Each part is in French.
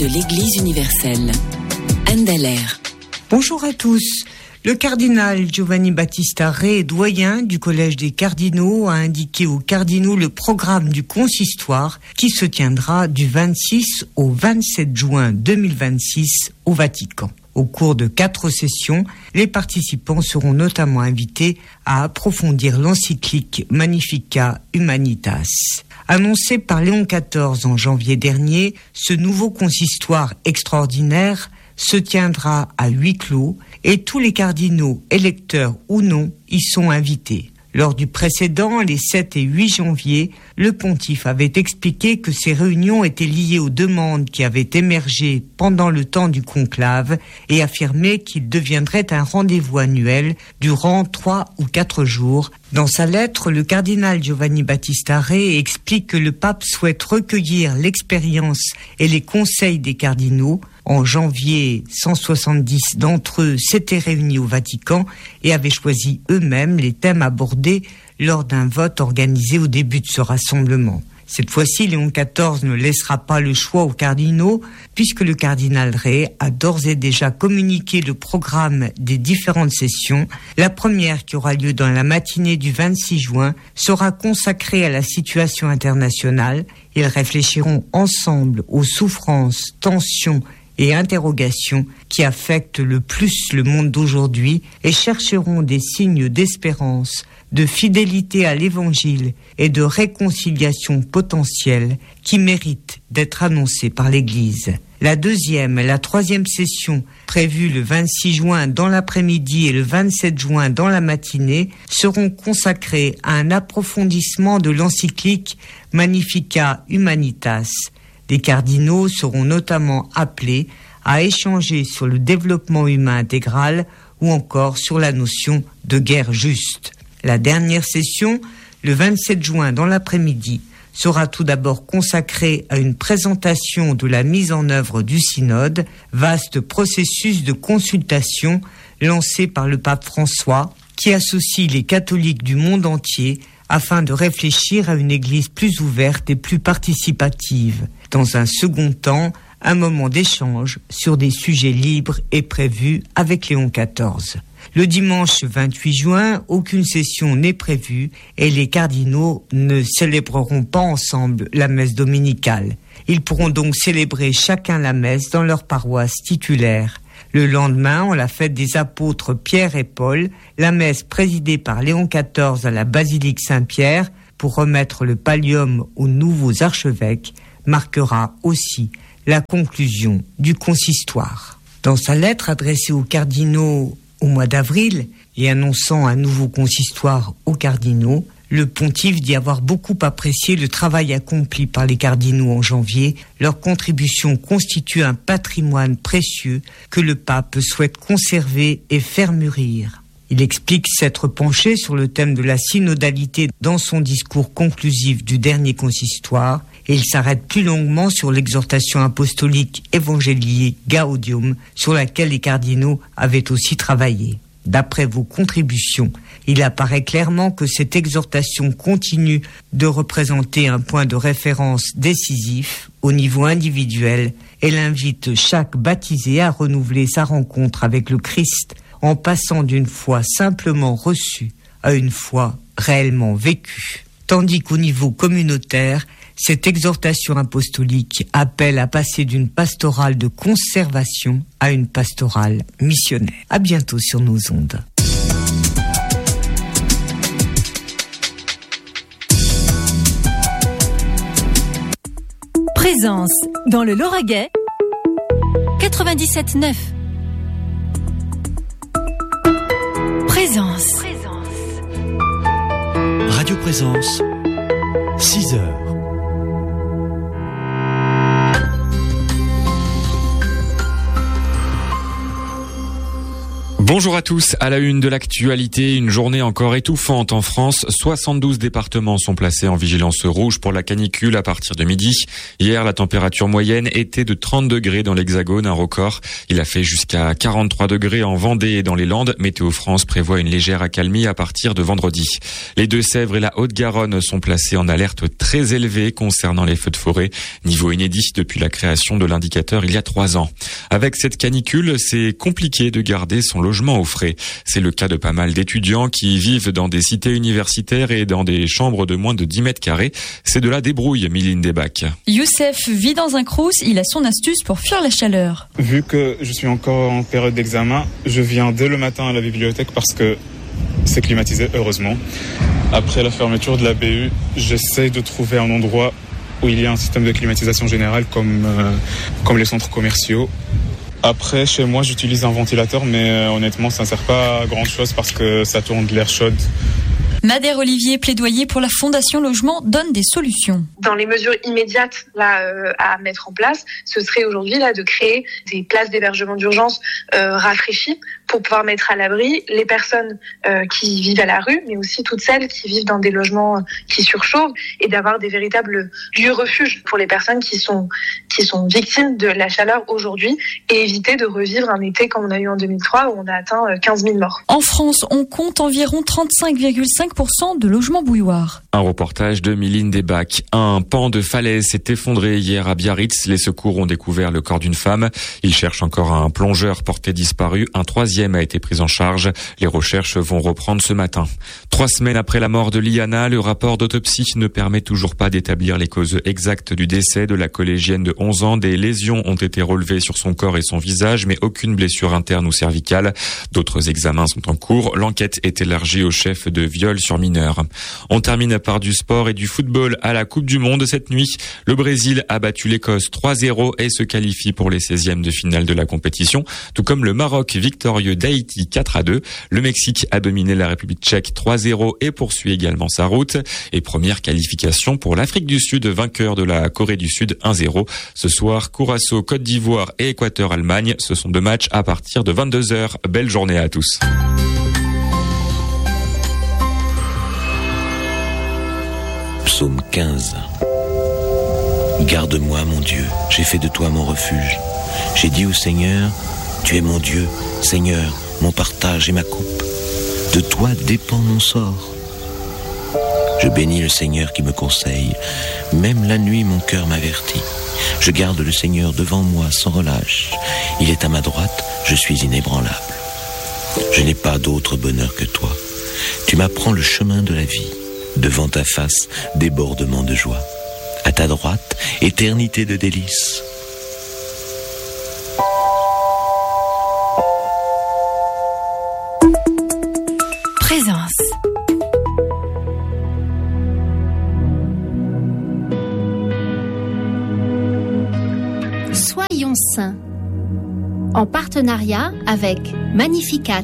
l'Église universelle. Anne Dallaire. Bonjour à tous. Le cardinal Giovanni Battista Re, doyen du Collège des cardinaux, a indiqué aux cardinaux le programme du consistoire qui se tiendra du 26 au 27 juin 2026 au Vatican. Au cours de 4 sessions, les participants seront notamment invités à approfondir l'encyclique Magnificat Humanitas. Annoncé par Léon XIV en janvier dernier, ce nouveau consistoire extraordinaire se tiendra à huis clos et tous les cardinaux, électeurs ou non, y sont invités. Lors du précédent, les 7 et 8 janvier, le pontife avait expliqué que ces réunions étaient liées aux demandes qui avaient émergé pendant le temps du conclave et affirmé qu'il deviendrait un rendez-vous annuel durant 3 ou 4 jours. Dans sa lettre, le cardinal Giovanni Battista Re explique que le pape souhaite recueillir l'expérience et les conseils des cardinaux. En janvier, 170 d'entre eux s'étaient réunis au Vatican et avaient choisi eux-mêmes les thèmes abordés lors d'un vote organisé au début de ce rassemblement. Cette fois-ci, Léon XIV ne laissera pas le choix aux cardinaux, puisque le cardinal Re a d'ores et déjà communiqué le programme des différentes sessions. La première, qui aura lieu dans la matinée du 26 juin, sera consacrée à la situation internationale. Ils réfléchiront ensemble aux souffrances, tensions et interrogations qui affectent le plus le monde d'aujourd'hui et chercheront des signes d'espérance, de fidélité à l'Évangile et de réconciliation potentielle qui méritent d'être annoncés par l'Église. La deuxième et la troisième session, prévues le 26 juin dans l'après-midi et le 27 juin dans la matinée, seront consacrées à un approfondissement de l'encyclique Magnificat Humanitas. Les cardinaux seront notamment appelés à échanger sur le développement humain intégral ou encore sur la notion de guerre juste. La dernière session, le 27 juin dans l'après-midi, sera tout d'abord consacrée à une présentation de la mise en œuvre du synode, vaste processus de consultation lancé par le pape François, qui associe les catholiques du monde entier afin de réfléchir à une église plus ouverte et plus participative. Dans un second temps, un moment d'échange sur des sujets libres est prévu avec Léon XIV. Le dimanche 28 juin, aucune session n'est prévue et les cardinaux ne célébreront pas ensemble la messe dominicale. Ils pourront donc célébrer chacun la messe dans leur paroisse titulaire. Le lendemain, en la fête des apôtres Pierre et Paul, la messe présidée par Léon XIV à la basilique Saint-Pierre pour remettre le pallium aux nouveaux archevêques marquera aussi la conclusion du consistoire. Dans sa lettre adressée aux cardinaux au mois d'avril et annonçant un nouveau consistoire aux cardinaux, le pontife dit avoir beaucoup apprécié le travail accompli par les cardinaux en janvier. Leur contribution constitue un patrimoine précieux que le pape souhaite conserver et faire mûrir. Il explique s'être penché sur le thème de la synodalité dans son discours conclusif du dernier consistoire et il s'arrête plus longuement sur l'exhortation apostolique Evangelii Gaudium sur laquelle les cardinaux avaient aussi travaillé. D'après vos contributions, il apparaît clairement que cette exhortation continue de représenter un point de référence décisif au niveau individuel. Elle invite chaque baptisé à renouveler sa rencontre avec le Christ en passant d'une foi simplement reçue à une foi réellement vécue. Tandis qu'au niveau communautaire, cette exhortation apostolique appelle à passer d'une pastorale de conservation à une pastorale missionnaire. À bientôt sur nos ondes. Présence dans le Lauragais 97.9. Présence. Radio Présence, 6 heures. Bonjour à tous, à la une de l'actualité, une journée encore étouffante en France. 72 départements sont placés en vigilance rouge pour la canicule à partir de midi. Hier, la température moyenne était de 30 degrés dans l'Hexagone, un record. Il a fait jusqu'à 43 degrés en Vendée et dans les Landes. Météo France prévoit une légère accalmie à partir de vendredi. Les Deux-Sèvres et la Haute-Garonne sont placés en alerte très élevée concernant les feux de forêt. Niveau inédit depuis la création de l'indicateur il y a 3 ans. Avec cette canicule, c'est compliqué de garder son logement au frais. C'est le cas de pas mal d'étudiants qui vivent dans des cités universitaires et dans des chambres de moins de 10 mètres carrés. C'est de la débrouille, Miline Desbacs. Youssef vit dans un crous, il a son astuce pour fuir la chaleur. Vu que je suis encore en période d'examen, je viens dès le matin à la bibliothèque parce que c'est climatisé, heureusement. Après la fermeture de la BU, j'essaie de trouver un endroit où il y a un système de climatisation générale comme les centres commerciaux. Après, chez moi, j'utilise un ventilateur, mais honnêtement, ça ne sert pas à grand-chose parce que ça tourne de l'air chaud. Madère Olivier, plaidoyer pour la Fondation Logement, donne des solutions. Dans les mesures immédiates à mettre en place, ce serait aujourd'hui de créer des places d'hébergement d'urgence rafraîchies pour pouvoir mettre à l'abri les personnes qui vivent à la rue, mais aussi toutes celles qui vivent dans des logements qui surchauffent, et d'avoir des véritables lieux refuges pour les personnes qui sont victimes de la chaleur aujourd'hui, et éviter de revivre un été comme on a eu en 2003 où on a atteint 15 000 morts. En France, on compte environ 35,5% de logements bouilloires. Un reportage de Miline Desbacs. Un pan de falaise s'est effondré hier à Biarritz. Les secours ont découvert le corps d'une femme. Ils cherchent encore un plongeur porté disparu. Un troisième a été pris en charge. Les recherches vont reprendre ce matin. 3 semaines après la mort de Liana, le rapport d'autopsie ne permet toujours pas d'établir les causes exactes du décès de la collégienne de 11 ans. Des lésions ont été relevées sur son corps et son visage, mais aucune blessure interne ou cervicale. D'autres examens sont en cours. L'enquête est élargie au chef de viol sur mineur. On termine par du sport et du football à la Coupe du Monde cette nuit. Le Brésil a battu l'Écosse 3-0 et se qualifie pour les 16e de finale de la compétition, tout comme le Maroc victorieux d'Haïti 4-2. Le Mexique a dominé la République tchèque 3-0 et poursuit également sa route. Et première qualification pour l'Afrique du Sud, vainqueur de la Corée du Sud 1-0. Ce soir, Curaçao, Côte d'Ivoire et Équateur, Allemagne. Ce sont 2 matchs à partir de 22h. Belle journée à tous. Psaume 15. Garde-moi, mon Dieu, j'ai fait de toi mon refuge. J'ai dit au Seigneur, tu es mon Dieu, Seigneur, mon partage et ma coupe. De toi dépend mon sort. Je bénis le Seigneur qui me conseille. Même la nuit, mon cœur m'avertit. Je garde le Seigneur devant moi sans relâche. Il est à ma droite, je suis inébranlable. Je n'ai pas d'autre bonheur que toi. Tu m'apprends le chemin de la vie. Devant ta face, débordement de joie. À ta droite, éternité de délices. Présence. Soyons saints. En partenariat avec Magnificat.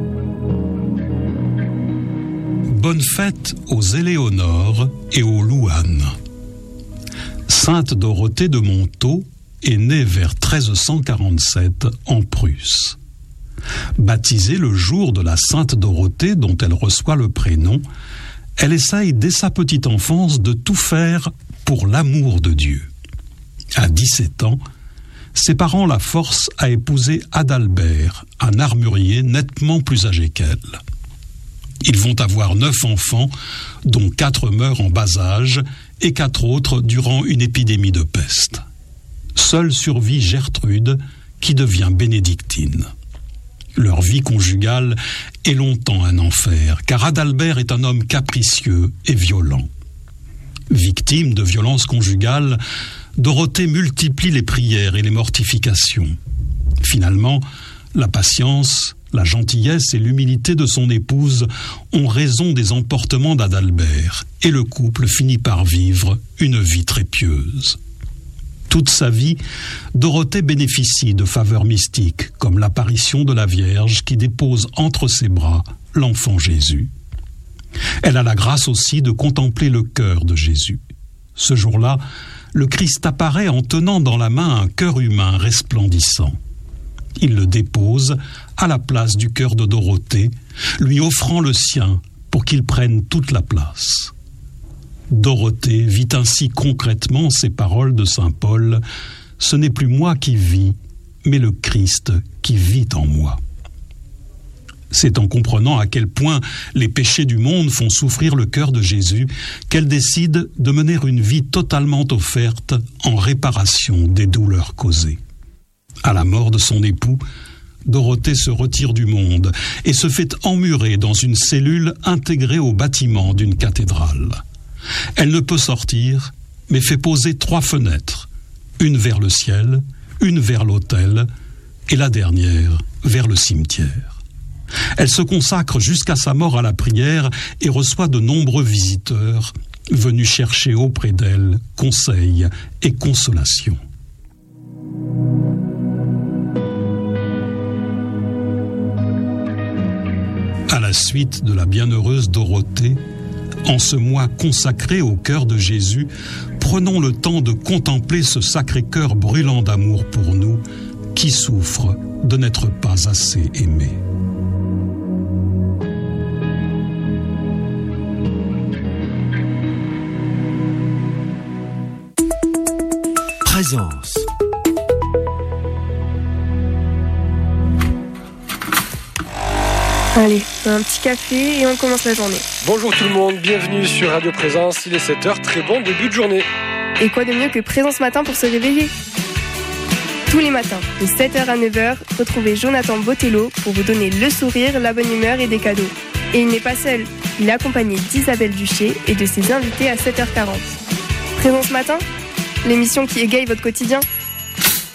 Bonne fête aux Éléonore et aux Louane. Sainte Dorothée de Montaut est née vers 1347 en Prusse. Baptisée le jour de la Sainte Dorothée dont elle reçoit le prénom, elle essaye dès sa petite enfance de tout faire pour l'amour de Dieu. À 17 ans, ses parents la forcent à épouser Adalbert, un armurier nettement plus âgé qu'elle. Ils vont avoir 9 enfants, dont 4 meurent en bas âge et 4 autres durant une épidémie de peste. Seule survit Gertrude, qui devient bénédictine. Leur vie conjugale est longtemps un enfer, car Adalbert est un homme capricieux et violent. Victime de violences conjugales, Dorothée multiplie les prières et les mortifications. Finalement, la patience, la gentillesse et l'humilité de son épouse ont raison des emportements d'Adalbert, et le couple finit par vivre une vie très pieuse. Toute sa vie, Dorothée bénéficie de faveurs mystiques, comme l'apparition de la Vierge qui dépose entre ses bras l'enfant Jésus. Elle a la grâce aussi de contempler le cœur de Jésus. Ce jour-là, le Christ apparaît en tenant dans la main un cœur humain resplendissant. Il le dépose à la place du cœur de Dorothée, lui offrant le sien pour qu'il prenne toute la place. Dorothée vit ainsi concrètement ces paroles de saint Paul : « Ce n'est plus moi qui vis, mais le Christ qui vit en moi. » C'est en comprenant à quel point les péchés du monde font souffrir le cœur de Jésus qu'elle décide de mener une vie totalement offerte en réparation des douleurs causées. À la mort de son époux, Dorothée se retire du monde et se fait emmurer dans une cellule intégrée au bâtiment d'une cathédrale. Elle ne peut sortir, mais fait poser 3 fenêtres, une vers le ciel, une vers l'autel et la dernière vers le cimetière. Elle se consacre jusqu'à sa mort à la prière et reçoit de nombreux visiteurs venus chercher auprès d'elle conseil et consolation. À la suite de la bienheureuse Dorothée, en ce mois consacré au cœur de Jésus, prenons le temps de contempler ce sacré cœur brûlant d'amour pour nous, qui souffre de n'être pas assez aimé. Présence. Allez, un petit café et on commence la journée. Bonjour tout le monde, bienvenue sur Radio Présence, il est 7h, très bon début de journée. Et quoi de mieux que Présence Matin pour se réveiller ? Tous les matins, de 7h à 9h, retrouvez Jonathan Botello pour vous donner le sourire, la bonne humeur et des cadeaux. Et il n'est pas seul, il est accompagné d'Isabelle Duché et de ses invités à 7h40. Présence Matin, l'émission qui égaye votre quotidien.